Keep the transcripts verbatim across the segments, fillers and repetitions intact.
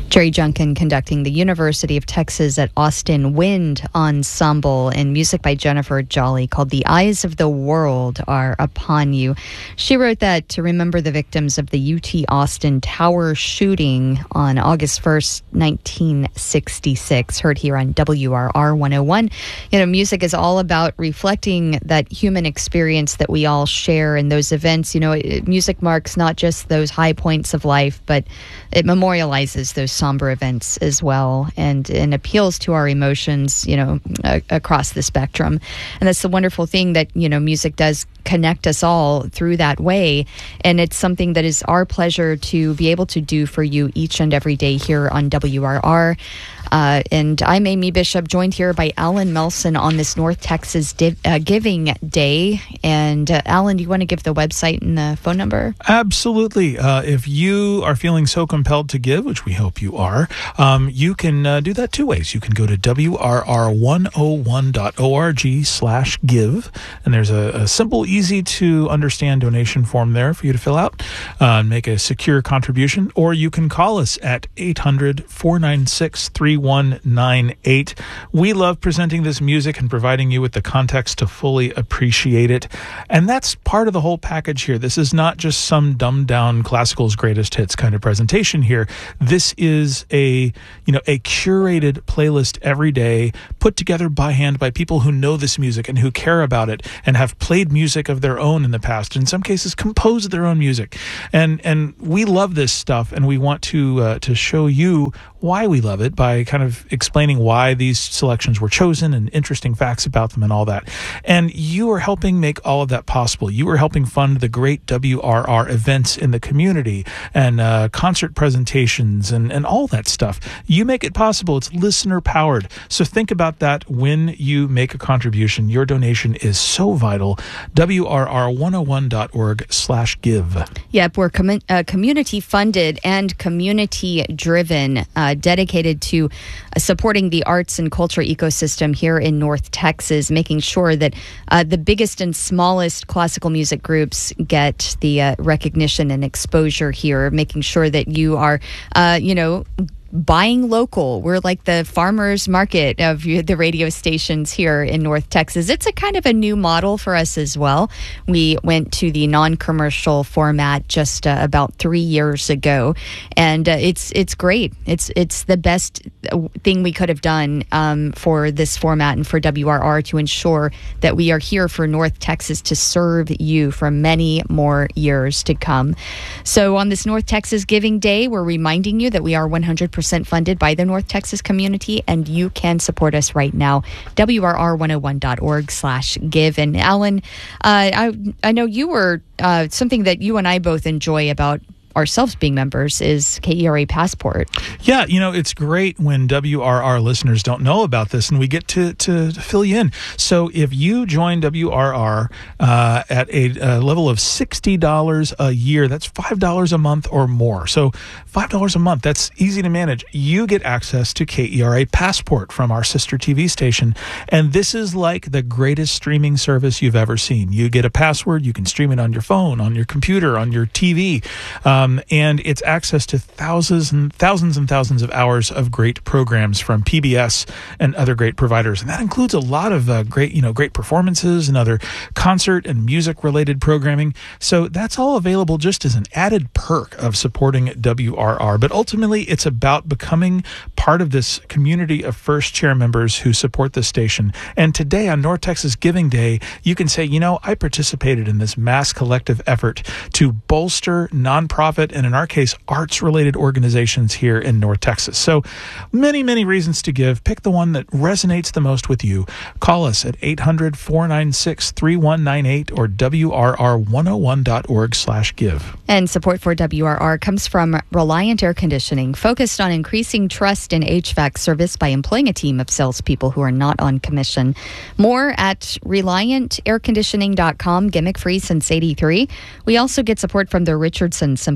Jerry Junkin conducting the University of Texas at Austin Wind Ensemble, and music by Jennifer Jolly called The Eyes of the World Are Upon You. She wrote that to remember the victims of the U T Austin Tower shooting on August first, nineteen sixty-six, heard here on W R R one oh one. You know, music is all about reflecting that human experience that we all share in those events. You know, it, music marks not just those high points of life, but it memorializes those somber events as well, and, and appeals to our emotions, you know, a, across the spectrum. And that's the wonderful thing, that, you know, music does connect us all through that way. And it's something that is our pleasure to be able to do for you each and every day here on W R R. Uh, and I'm Amy Bishop, joined here by Alan Melson on this North Texas Div- uh, Giving Day. And uh, Alan, do you want to give the website and the phone number? Absolutely. Uh, if you are feeling so compelled to give, which we hope you are, um, you can uh, do that two ways. You can go to W R R one oh one dot org slash give, and there's a, a simple, easy to understand donation form there for you to fill out uh, and make a secure contribution. Or you can call us at eight hundred, four nine six, three one nine eight. We love presenting this music and providing you with the context to fully appreciate it. And that's part of the whole package here. This is not just some dumbed down classical's greatest hits kind of presentation here. This is a, you know, a curated playlist every day, put together by hand by people who know this music and who care about it and have played music of their own in the past, in some cases composed their own music. And and we love this stuff, and we want to uh, to show you why we love it by kind of explaining why these selections were chosen and interesting facts about them and all that. And you are helping make all of that possible. You are helping fund the great W R R events in the community and uh, concert presentations and, and all that stuff. You make it possible. It's listener powered. So think about that when you make a contribution. Your donation is so vital. W R R one oh one dot org slash give. Yep, we're com- uh, community funded and community driven, uh, dedicated to uh, supporting the arts and culture ecosystem here in North Texas, making sure that uh, the biggest and smallest classical music groups get the uh, recognition and exposure here, making sure that you are, uh, you know, buying local. We're like the farmers market of the radio stations here in North Texas. It's a kind of a new model for us as well. We went to the non-commercial format just uh, about three years ago, and uh, it's it's great. It's it's the best thing we could have done um, for this format and for W R R to ensure that we are here for North Texas to serve you for many more years to come. So on this North Texas Giving Day, we're reminding you that we are one hundred percent funded by the North Texas community, and you can support us right now. W R R one oh one dot org slash give. And Alan, uh, I I know you were uh, something that you and I both enjoy about ourselves being members is K E R A Passport. Yeah, you know, it's great when W R R listeners don't know about this, and we get to, to fill you in. So if you join W R R uh, at a, a level of sixty dollars a year, that's five dollars a month or more. So five dollars a month, that's easy to manage. You get access to K E R A Passport from our sister T V station, and this is like the greatest streaming service you've ever seen. You get a password, you can stream it on your phone, on your computer, on your T V. Um, Um, and it's access to thousands and thousands and thousands of hours of great programs from P B S and other great providers. And that includes a lot of uh, great, you know, great performances and other concert and music related programming. So that's all available just as an added perk of supporting W R R. But ultimately, it's about becoming part of this community of first chair members who support the station. And today on North Texas Giving Day, you can say, you know, I participated in this mass collective effort to bolster nonprofit and, in our case, arts-related organizations here in North Texas. So many, many reasons to give. Pick the one that resonates the most with you. Call us at eight hundred, four nine six, three one nine eight or W R R one oh one dot org slash give. And support for W R R comes from Reliant Air Conditioning, focused on increasing trust in H V A C service by employing a team of salespeople who are not on commission. More at reliant air conditioning dot com, gimmick free since eighty-three. We also get support from the Richardson Symphony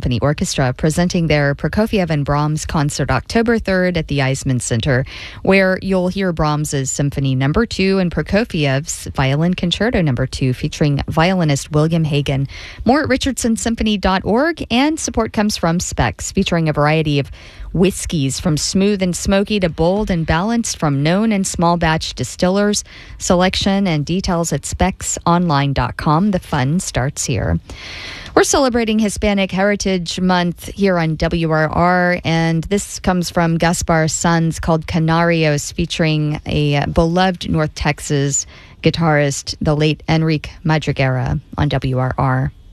Symphony Orchestra presenting their Prokofiev and Brahms concert October third at the Eisman Center, where you'll hear Brahms's Symphony Number Two and Prokofiev's Violin Concerto Number Two, featuring violinist William Hagen. More at richardson symphony dot org, and support comes from Specs, featuring a variety of whiskeys from smooth and smoky to bold and balanced from known and small batch distillers. Selection and details at specs online dot com. The fun starts here. We're celebrating Hispanic Heritage Month here on W R R, and this comes from Gaspar Sanz, called Canarios, featuring a beloved North Texas guitarist, the late Enrique Madriguera, on W R R.